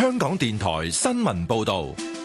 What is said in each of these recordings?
香港電台新聞報道。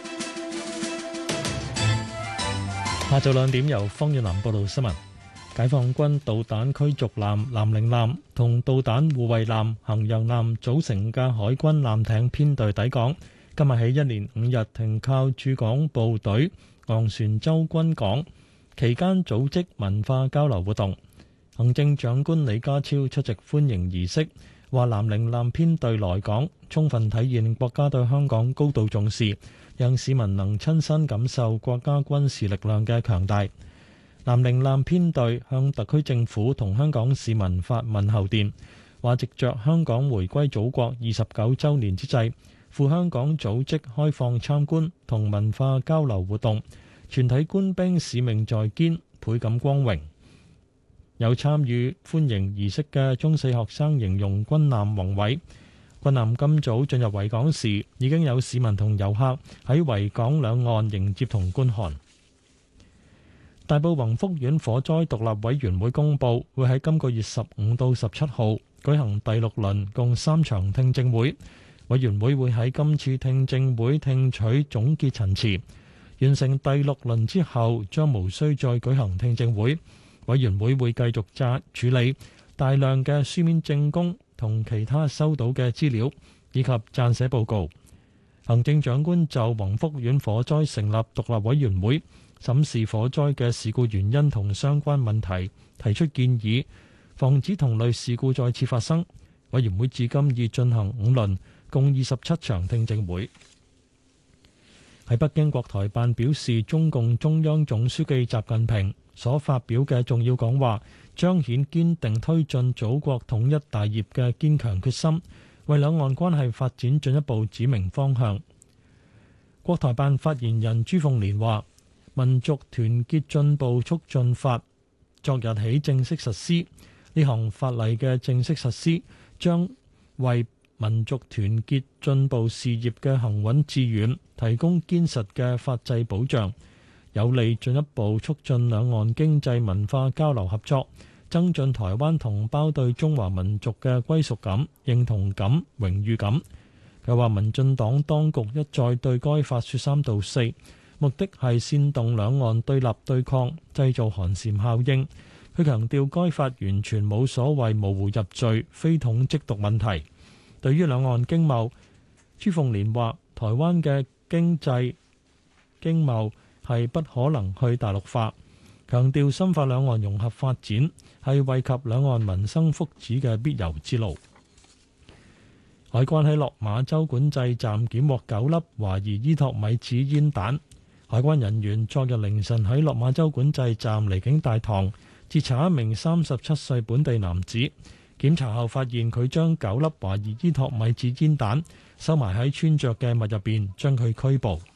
下晝2點由方遠南報道新聞。解放軍導彈驅逐艦南寧艦同導彈護衛艦衡陽艦組成嘅海軍艦艇編隊抵港，今日起一連5日停靠駐港部隊昂船洲軍港，期間組織文化交流活動。行政長官李家超出席歡迎儀式，話南寧艦編隊來港，充分體現國家對香港高度重視，讓市民能親身感受國家軍事力量嘅強大。南寧艦編隊向特區政府同香港市民發問候電，話藉着香港回歸祖國29週年之際，赴香港組織開放參觀同文化交流活動，全體官兵使命在肩，倍感光榮。有參與歡迎儀式嘅中四學生形容軍艦宏偉。軍艦今早進入維港時，已經有市民同遊客喺維港兩岸迎接同觀看。大埔宏福苑火災獨立委員會公佈，會喺今個月15到17號舉行第6輪共3場聽證會。委員會會喺今次聽證會聽取總結陳詞，完成第6輪之後，將無需再舉行聽證會。委員會會繼續處理大量嘅書面證供同其他收到嘅資料，以及撰寫報告。行政長官就宏福苑火災成立獨立委員會，審視火災嘅事故原因同相關問題，提出建議，防止同類事故再次發生。委員會至今已進行5輪，共27場聽證會。喺北京，國台辦表示，中共中央總書記習近平所發表嘅重要講話，彰顯堅定推進祖國統一大業嘅堅強決心，為兩岸關係發展進一步指明方向。國台辦發言人朱鳳蓮話，民族團結進步促進法昨日起正式實施，呢項法例嘅正式實施將為民族團結進步事業嘅行穩致遠提供堅實嘅法制保障，有利進一步促進兩岸經濟文化交流合作，增進台灣同胞對中華民族嘅歸屬感、認同感、榮譽感。佢話民進黨當局一再對該法說三道四，目的係煽動兩岸對立對抗，製造寒蟬效應。佢強調該法完全冇所謂模糊入罪、非統即獨問題。對於兩岸經貿，朱鳳蓮話台灣嘅經貿係不可能去大陸化，強調深化兩岸融合發展係惠及兩岸民生福祉嘅必由之路。海關喺落馬洲管制站檢獲9粒懷疑伊托米次煙彈。海關人員昨日凌晨喺落馬洲管制站離境大堂截查一名37歲本地男子，檢查後發現佢將9粒懷疑伊托米次煙彈收埋喺穿着嘅襪入邊，將佢拘捕。